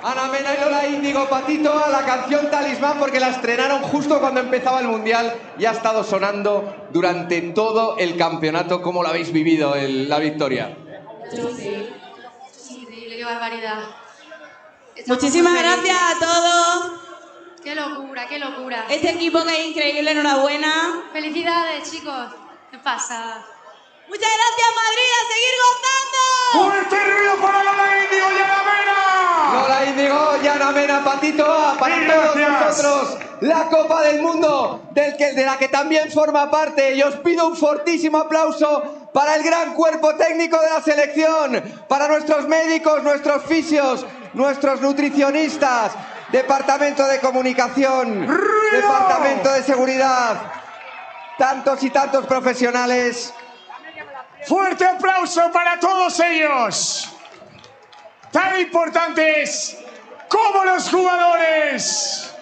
Ana Mena y Lola Índigo, Patito, a la canción Talismán, porque la estrenaron justo cuando empezaba el Mundial y ha estado sonando durante todo el campeonato. ¿Cómo lo habéis vivido, la victoria? Sí. Increíble, qué barbaridad. Muchísimas gracias a todos. Qué locura, qué locura. Este equipo que es increíble, enhorabuena. Felicidades, chicos. ¿Qué pasa? Muchas gracias, Madrid, a seguir gozando. ¡Fuerte ruido para Lola Índigo y Ana Mena! Lola Índigo y Ana Mena, Patito A, para todos nosotros, la Copa del Mundo, de la que también forma parte. Y os pido un fortísimo aplauso para el gran cuerpo técnico de la selección, para nuestros médicos, nuestros fisios, nuestros nutricionistas, departamento de comunicación, departamento de seguridad, tantos y tantos profesionales. Fuerte aplauso para todos ellos, tan importantes como los jugadores,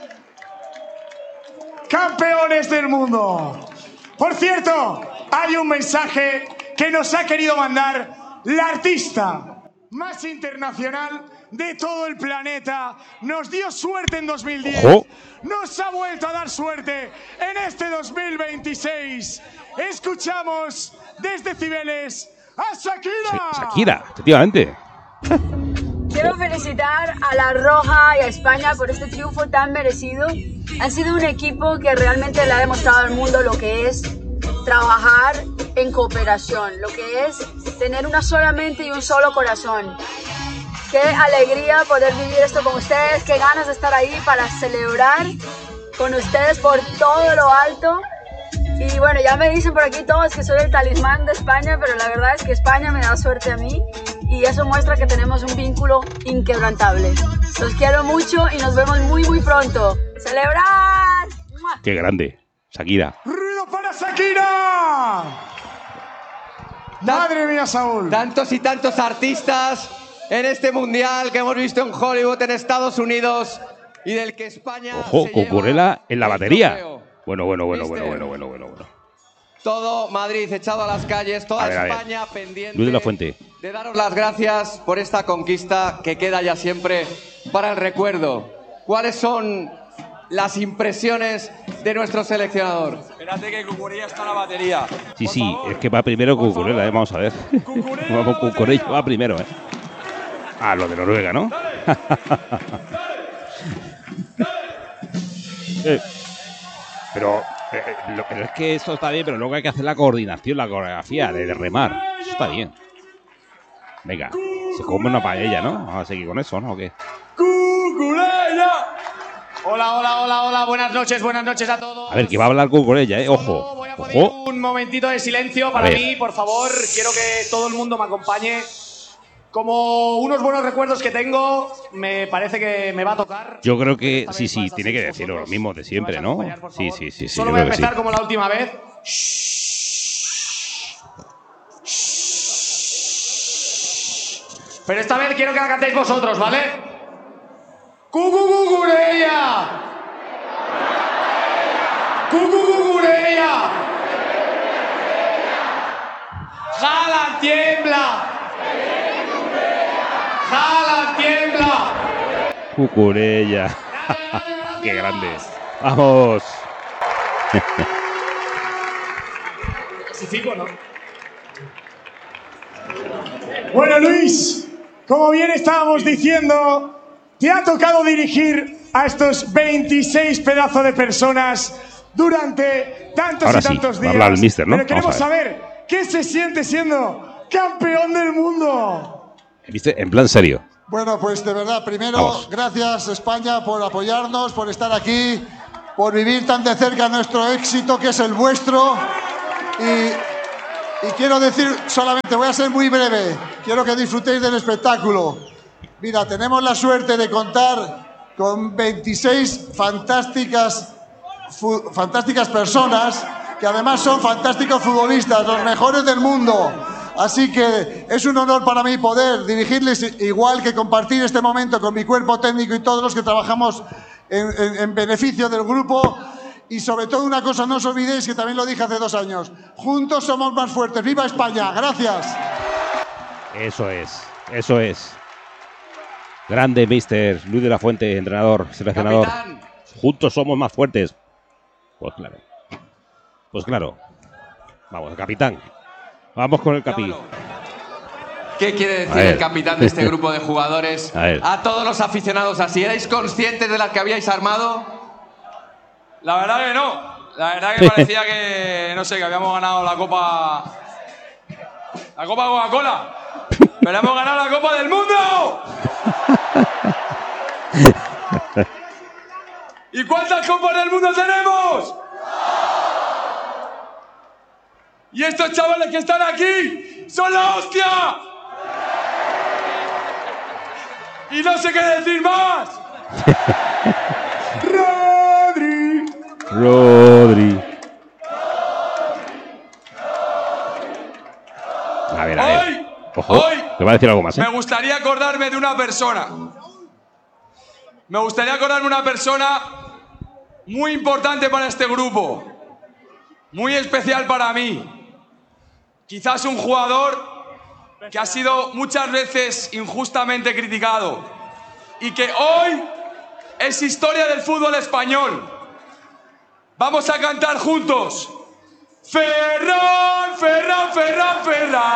campeones del mundo. Por cierto, hay un mensaje que nos ha querido mandar la artista más internacional de todo el planeta. Nos dio suerte en 2010. ¡Ojo! Nos ha vuelto a dar suerte en este 2026. Escuchamos desde Cibeles a Shakira. Shakira, efectivamente. Quiero felicitar a La Roja y a España por este triunfo tan merecido. Han sido un equipo que realmente le ha demostrado al mundo lo que es trabajar en cooperación, lo que es tener una sola mente y un solo corazón. Qué alegría poder vivir esto con ustedes, qué ganas de estar ahí para celebrar con ustedes por todo lo alto. Y bueno, ya me dicen por aquí todos que soy el talismán de España, pero la verdad es que España me da suerte a mí y eso muestra que tenemos un vínculo inquebrantable. Los quiero mucho y nos vemos muy muy pronto. ¡Celebrar! Qué grande, Shakira. ¡Ruido para Shakira! ¡Madre mía, Saúl! Tantos y tantos artistas en este mundial que hemos visto en Hollywood, en Estados Unidos, y del que España Ojo, se Cucurella en la el batería. trofeo. Bueno. ¿Viste? Todo Madrid echado a las calles, toda A ver. España pendiente Luis de la Fuente. de daros las gracias por esta conquista que queda ya siempre para el recuerdo. ¿Cuáles son las impresiones de nuestro seleccionador? Espérate que Cucurella está en la batería. Sí, Por sí, favor. es que va primero Cucurella, vamos a ver. Vamos, Cucurella va primero, Ah, lo de Noruega, ¿no? Pero es que esto está bien, pero luego hay que hacer la coordinación, la coreografía de remar. Eso está bien. Venga, se come una paella, ¿no? Vamos a seguir con eso, ¿no? ¿O qué? ¡Cucurella! Hola, buenas noches a todos. A ver, que va a hablar Cucurella, Ojo. Voy a pedir Ojo. un momentito de silencio para A ver. mí, por favor. Quiero que todo el mundo me acompañe. Como unos buenos recuerdos que tengo, me parece que me va a tocar. Yo creo que Esta vez sí, vais a tiene ser que decirlo lo vosotros. mismo de siempre, ¿Me vais a ¿no? acompañar, por Sí, favor? sí. Solo yo voy a creo que sí. empezar como la última vez. Pero esta vez quiero que la cantéis vosotros, ¿vale? ¡Cucurella! ¡Cucurella! ¡Jala, tiembla! ¡Jala, tiembla! Cucurella. Qué grande. Vamos. Clasifico, ¿no? Bueno, Luis, como bien estábamos diciendo, te ha tocado dirigir a estos 26 pedazos de personas durante tantos Ahora y sí, tantos va a días. hablar el míster, ¿no? Pero queremos Vamos a saber qué se siente siendo campeón del mundo. ¿Viste? En plan serio. Bueno, pues de verdad, primero, Vamos. gracias España por apoyarnos, por estar aquí, por vivir tan de cerca nuestro éxito, que es el vuestro. Y quiero decir solamente, voy a ser muy breve, quiero que disfrutéis del espectáculo. Mira, tenemos la suerte de contar con 26 fantásticas personas, que además son fantásticos futbolistas, los mejores del mundo. Así que es un honor para mí poder dirigirles, igual que compartir este momento con mi cuerpo técnico y todos los que trabajamos en beneficio del grupo. Y sobre todo una cosa, no os olvidéis, que también lo dije hace 2 años, juntos somos más fuertes. ¡Viva España! ¡Gracias! Eso es. Grande, mister Luis de la Fuente, entrenador, seleccionador. Capitán. Juntos somos más fuertes. Pues claro. Pues claro. Vamos, capitán. Vamos con el capi. ¿Qué quiere decir A ver. el capitán de este grupo de jugadores? A ver. A todos los aficionados así. ¿Erais conscientes de las que habíais armado? La verdad que no. La verdad que parecía que, no sé, que habíamos ganado la Copa... La Copa Coca-Cola. Pero hemos ganado la Copa del Mundo. ¿Y cuántas Copas del Mundo tenemos? Y estos chavales que están aquí son la hostia. Y no sé qué decir más. Rodri. A ver, a ver. Hoy, Ojo, hoy te va a decir algo más, ¿eh? me gustaría acordarme de una persona. Me gustaría acordarme de una persona muy importante para este grupo. Muy especial para mí. Quizás un jugador que ha sido muchas veces injustamente criticado y que hoy es historia del fútbol español. Vamos a cantar juntos. Ferran, Ferran, Ferran, Ferran.